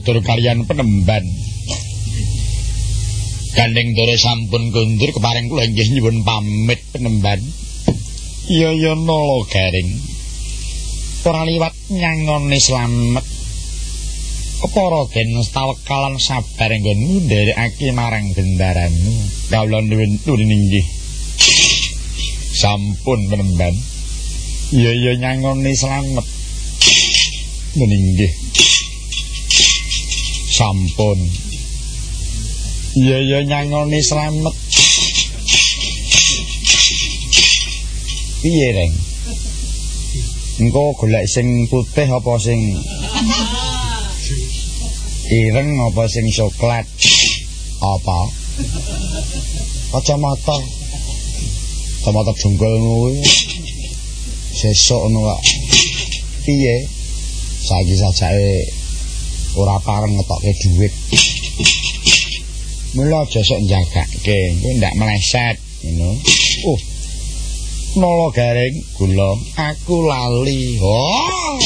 atur kalian Penemban. Gandeng dore sampun kundur keparing kula inggih nyuwun pamit Penemban. Iya nala garing. Ora liwat nyangone slamet. Kepara den tawekalan sabar nggon nderekake marang bendaranu. Kawula nuwun inggih. Sampun Penemban. Iya nyangone slamet. Nuwun inggih. Sampun. Iya nyangone slamet. Piye, Reng? Engko golek sing putih apa sing ireng apa sing coklat? Apa? Kacamata. Kacamata jengkol kuwi. Sesuk ngono kok. Piye? Saiki sajake ora pareng ngetokke dhuwit. Mula aja sok njagake, kowe ndak meleset, ngono. Nala garing kula, aku lali. Oh.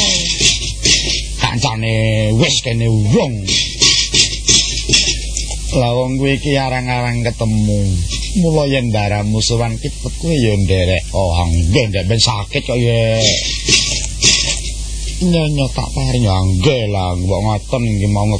Kancane wis kene wong. Lah wong kuwi iki arang-arang ketemu. Mula yen ndara musuhan kipet kuwi ya nderek. Oh, nggih ndak ben sakit kok ya. Nyonya tak paring ya nggih lah, mbok ngoten iki mau